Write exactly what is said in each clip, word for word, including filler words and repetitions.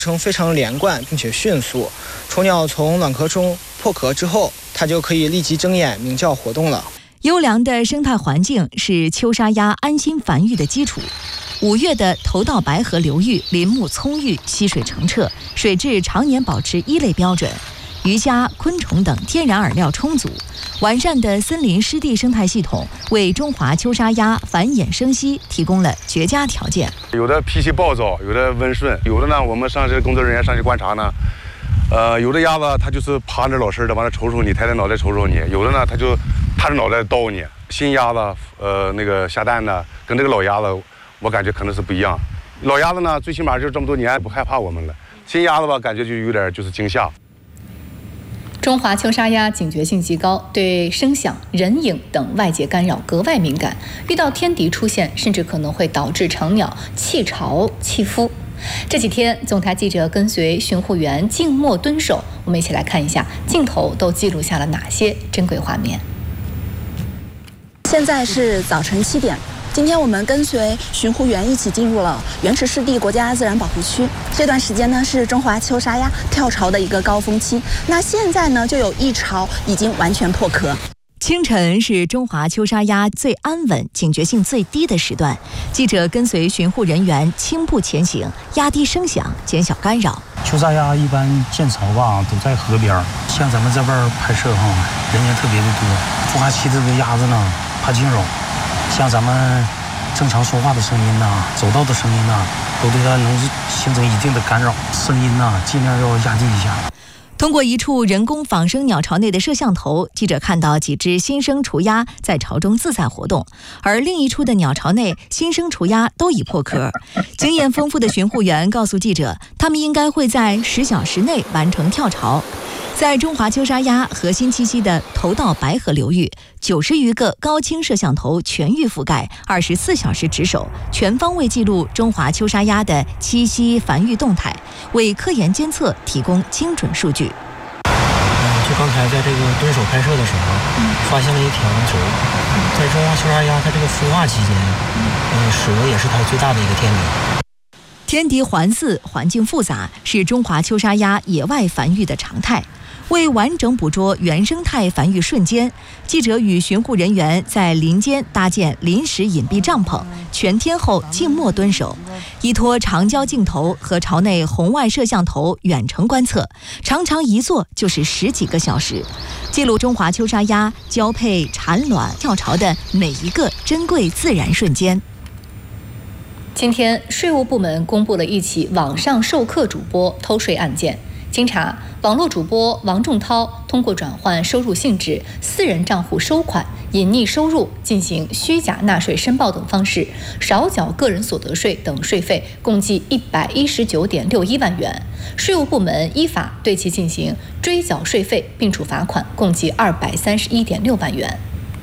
程非常连贯并且迅速。雏鸟从卵壳中破壳之后，它就可以立即睁眼鸣叫活动了。 优良的生态环境是秋沙鸭安心繁育的基础。五月的头道白河流域林木葱郁，溪水澄澈，水质常年保持一类标准，鱼虾、昆虫等天然饵料充足。完善的森林湿地生态系统为中华秋沙鸭繁衍生息提供了绝佳条件。 有的脾气暴躁，有的温顺，有的呢，我们上去工作人员上去观察呢，呃，有的鸭子它就是趴着老实的，完了瞅瞅你，抬抬脑袋瞅瞅你；有的呢，它就趴着脑袋叨你。新鸭子，呃，那个下蛋的跟这个老鸭子，我感觉可能是不一样。老鸭子呢，最起码就这么多年不害怕我们了。新鸭子吧，感觉就有点就是惊吓。 中华秋沙鸭警觉性极高，对声响、人影等外界干扰格外敏感，遇到天敌出现，甚至可能会导致成鸟弃巢弃孵。这几天，总台记者跟随巡护员静默蹲守，我们一起来看一下镜头都记录下了哪些珍贵画面。 现在是早晨七点。今天我们跟随巡护员一起进入了原始湿地国家自然保护区。这段时间呢是中华秋沙鸭跳巢的一个高峰期。那现在呢就有一巢已经完全破壳。 清晨是中华秋沙鸭最安稳、警觉性最低的时段。记者跟随巡护人员轻步前行，压低声响，减小干扰。 秋沙鸭一般建巢吧都在河边，像咱们这边拍摄哈，人员特别的多。孵化期的这个鸭子呢怕惊扰。像咱们正常说话的声音呐，走道的声音呐，都对它能形成一定的干扰。声音呐，尽量要压低一下。 通过一处人工仿生鸟巢内的摄像头，记者看到几只新生雏鸭在巢中自在活动，而另一处的鸟巢内，新生雏鸭都已破壳。经验丰富的巡护员告诉记者，他们应该会在十小时内完成跳巢。在中华秋沙鸭核心栖息的头道白河流域，九十余个高清摄像头全域覆盖，二十四小时值守，全方位记录中华秋沙鸭的栖息繁育动态，为科研监测提供精准数据。 嗯，就刚才在这个蹲守拍摄的时候，嗯、发现了一条蛇。在中华秋沙鸭它这个孵化期间，嗯，蛇也是它最大的一个天敌。 天敌环伺，环境复杂，是中华秋沙鸭野外繁育的常态。为完整捕捉原生态繁育瞬间，记者与巡护人员在林间搭建临时隐蔽帐篷，全天候静默蹲守，依托长焦镜头和巢内红外摄像头远程观测，常常一坐就是十几个小时，记录中华秋沙鸭交配、产卵、跳巢的每一个珍贵自然瞬间。 今天，税务部门公布了一起网上授课主播偷税案件。经查，网络主播王仲涛通过转换收入性质、私人账户收款、隐匿收入、进行虚假纳税申报等方式，少缴个人所得税等税费，共计一百一十九点六一万元。税务部门依法对其进行追缴税费，并处罚款，共计二百三十一点六万元。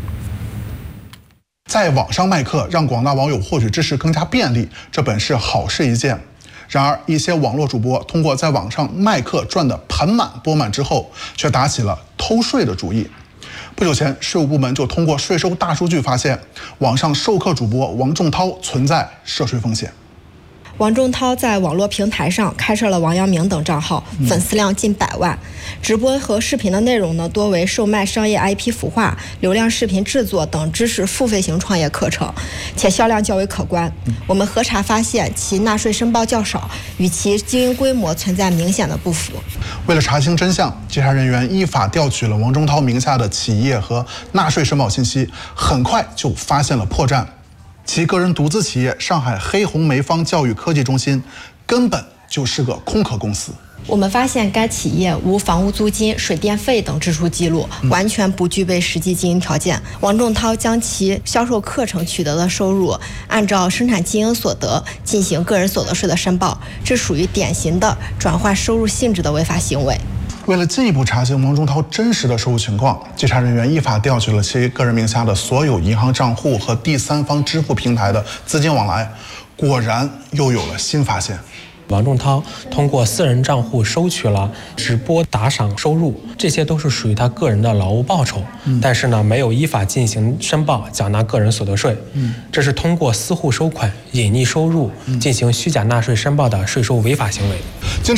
在网上卖课，让广大网友获取知识更加便利，这本是好事一件。然而，一些网络主播通过在网上卖课赚得盆满钵满之后，却打起了偷税的主意。不久前，税务部门就通过税收大数据发现，网上授课主播王仲涛存在涉税风险。 王仲涛在网络平台上开设了王阳明等账号，粉丝量近百万。直播和视频的内容呢，多为售卖商业 I P 孵化、流量视频制作等知识付费型创业课程，且销量较为可观。我们核查发现，其纳税申报较少，与其经营规模存在明显的不符。 为了查清真相，稽查人员依法调取了王仲涛名下的企业和纳税申报信息，很快就发现了破绽。其个人独资企业上海黑红梅芳教育科技中心根本就是个空壳公司。 我们发现该企业无房屋租金、水电费等支出记录，完全不具备实际经营条件。王仲涛将其销售课程取得的收入按照生产经营所得进行个人所得税的申报，这属于典型的转换收入性质的违法行为。 为了进一步查清王仲涛真实的收入情况，稽查人员依法调取了其个人名下的所有银行账户和第三方支付平台的资金往来，果然又有了新发现。 王仲涛通过私人账户收取了直播打赏收入，这些都是属于他个人的劳务报酬，嗯、但是呢，没有依法进行申报缴纳个人所得税，嗯、这是通过私户收款、隐匿收入进行虚假纳税申报的税收违法行为。